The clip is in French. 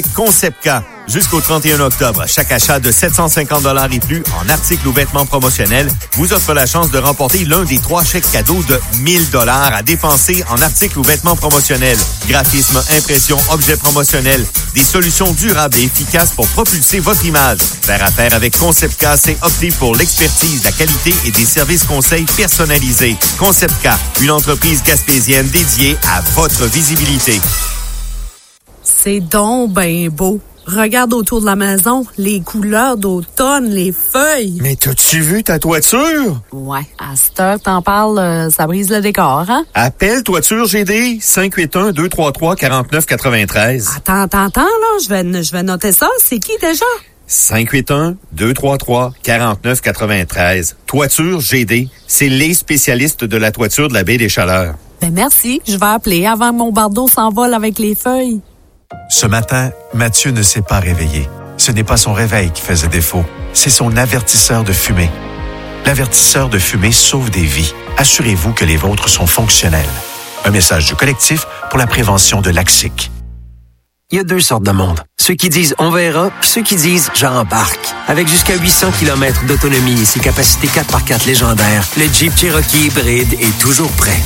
Concept K. Jusqu'au 31 octobre, chaque achat de 750 $ et plus en articles ou vêtements promotionnels vous offre la chance de remporter l'un des 3 chèques cadeaux de 1000 $ à dépenser en articles ou vêtements promotionnels. Graphisme, impression, objets promotionnels. Des solutions durables et efficaces pour propulser votre image. Faire affaire avec Concept K, c'est opter pour l'expertise, la qualité et des services conseils personnalisés. Concept K, une entreprise gaspésienne dédiée à votre visibilité. C'est donc ben beau. Regarde autour de la maison, les couleurs d'automne, les feuilles. Mais t'as-tu vu ta toiture? Ouais, à cette heure que t'en parles, ça brise le décor, hein? Appelle Toiture GD, 581-233-4993. Attends, là, je vais noter ça. C'est qui déjà? 581-233-4993. Toiture GD, c'est les spécialistes de la toiture de la baie des Chaleurs. Ben merci, je vais appeler avant que mon bardeau s'envole avec les feuilles. Ce matin, Mathieu ne s'est pas réveillé. Ce n'est pas son réveil qui faisait défaut, c'est son avertisseur de fumée. L'avertisseur de fumée sauve des vies. Assurez-vous que les vôtres sont fonctionnels. Un message du collectif pour la prévention de l'ACSIC. Il y a 2 sortes de monde. Ceux qui disent « on verra » puis ceux qui disent « j'embarque ». Avec jusqu'à 800 km d'autonomie et ses capacités 4x4 légendaires, le Jeep Cherokee hybride est toujours prêt.